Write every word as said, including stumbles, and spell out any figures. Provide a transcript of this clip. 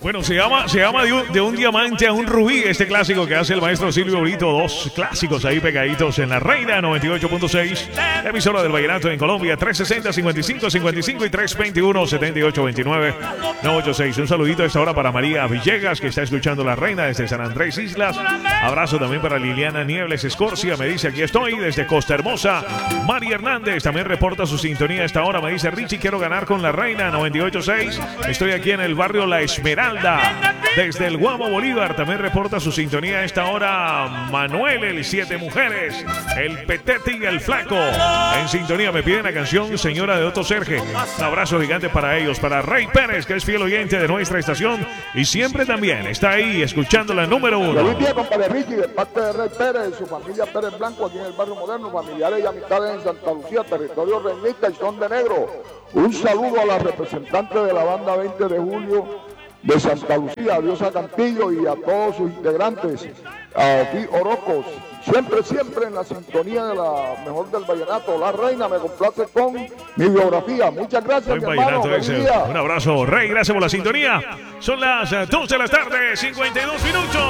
Bueno, se llama, se llama de, un, de un diamante a un rubí, este clásico que hace el maestro Silvio Brito. Dos clásicos ahí pegaditos en la Reina noventa y ocho punto seis, emisora del vallenato en Colombia. Tres sesenta, cincuenta y cinco cincuenta y cinco y tres veintiuno, setenta y ocho veintinueve, noventa y seis. Un saludito a esta hora para María Villegas, que está escuchando la Reina desde San Andrés Islas. Abrazo también para Liliana Niebles Escorcia, me dice aquí estoy desde Costa Hermosa. María Hernández también reporta su sintonía a esta hora, me dice Richie, quiero ganar con la Reina noventa y ocho punto seis. Estoy aquí en el barrio La Esmeralda. Desde el Guamo Bolívar también reporta su sintonía a esta hora Manuel, el Siete Mujeres, el Petete y el Flaco. En sintonía me piden la canción Señora de Otto Serge. Un abrazo gigante para ellos, para Rey Pérez, que es fiel oyente de nuestra estación y siempre también está ahí escuchando la número uno. Feliz día, compadre Richie, de parte de Rey Pérez y su familia Pérez Blanco aquí en el barrio moderno, familiares y amistades en Santa Lucía, territorio reinista y son de negro. Un saludo a la representante de la banda veinte de julio de Santa Lucía, a Diosa Cantillo y a todos sus integrantes, aquí Orocos, siempre, siempre en la sintonía de la mejor del vallenato, la Reina. Me complace con mi biografía. Muchas gracias, mi hermano. Un abrazo, Rey, gracias por la sintonía. Son las dos de la tarde, cincuenta y dos minutos.